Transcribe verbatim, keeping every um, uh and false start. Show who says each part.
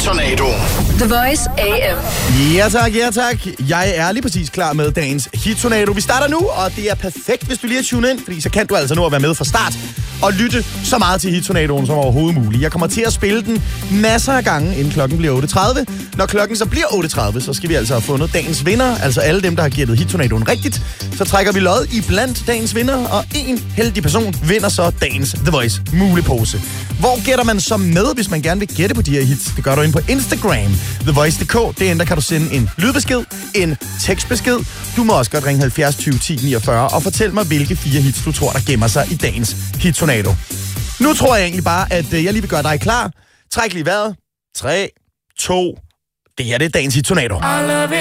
Speaker 1: Hit-tornado.
Speaker 2: The Voice A M.
Speaker 3: Ja tak, ja tak. Jeg er lige præcis klar med dagens hit-tornado. Vi starter nu, og det er perfekt, hvis du lige har tunet ind, fordi så kan du altså nu at være med fra start og lytte så meget til hit-tornadoen som overhovedet muligt. Jeg kommer til at spille den masser af gange, inden klokken bliver otte tredive. Når klokken så bliver otte tredive, så skal vi altså have fundet dagens vinder, altså alle dem, der har gættet hit-tornadoen rigtigt. Så trækker vi lod i blandt dagens vinder, og en heldig person vinder så dagens The Voice mulepose. Hvor gætter man så med, hvis man gerne vil gætte på de her hits? Det gør du ind på Instagram, The Voice punktum d k. Derinde der kan du sende en lydbesked, en tekstbesked. Du må også godt ringe halvfjerds tyve ti niogfyrre og fortæl mig, hvilke fire hits du tror, der gemmer sig i dagens hit-tornado. Nu tror jeg egentlig bare, at jeg lige vil gøre dig klar. Træk lige vejret. tre, to, det her det er dagens hit-tornado.